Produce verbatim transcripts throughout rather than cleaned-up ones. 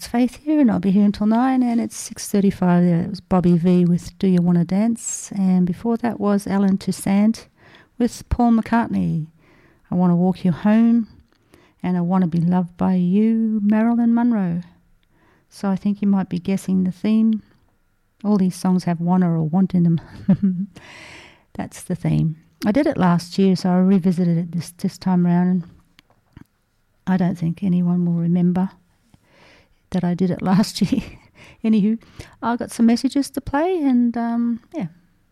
Faith here, and I'll be here until nine, and it's six thirty-five there. It was Bobby V with Do You Want to Dance, and before that was Alan Toussaint with Paul McCartney, I Want to Walk You Home, and I Want to Be Loved by You, Marilyn Monroe. So I think you might be guessing the theme. All these songs have wanna or want in them. That's the theme. I did it last year, so I revisited it this, this time round, and I don't think anyone will remember that I did it last year. Anywho, I've got some messages to play, and um, yeah.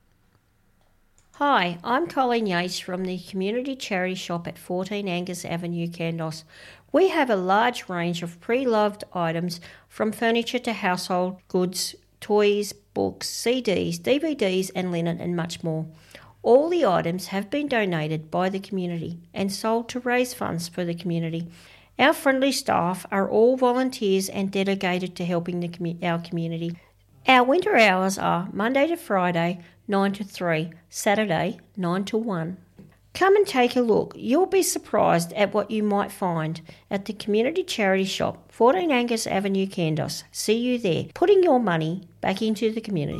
Hi, I'm Colleen Yates from the Community Charity Shop at fourteen Angus Avenue, Kandos. We have a large range of pre-loved items from furniture to household goods, toys, books, C Ds, D V Ds and linen and much more. All the items have been donated by the community and sold to raise funds for the community. Our friendly staff are all volunteers and dedicated to helping the commu- our community. Our winter hours are Monday to Friday, nine to three, Saturday, nine to one. Come and take a look. You'll be surprised at what you might find at the Community Charity Shop, fourteen Angus Avenue, Kandos. See you there, putting your money back into the community.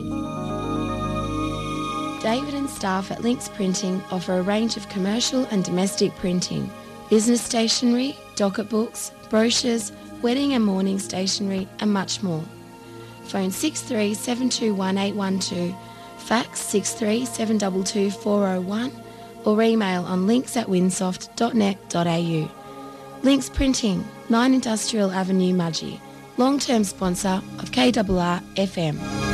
David and staff at Links Printing offer a range of commercial and domestic printing, business stationery, docket books, brochures, wedding and mourning stationery and much more. Phone six three seven two one eight one two, fax six three seven two two four oh one or email on links at winsoft dot net dot a u. Links Printing, nine Industrial Avenue, Mudgee, long-term sponsor of K R R F M.